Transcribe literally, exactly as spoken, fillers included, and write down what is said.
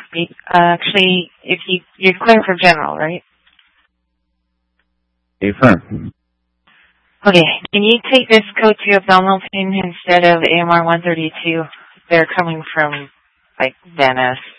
Uh, actually, if you you're clear for general, right? Affirm. Okay. Can you take this code to abdominal pain instead of A M R one thirty-two? They're coming from like Venice.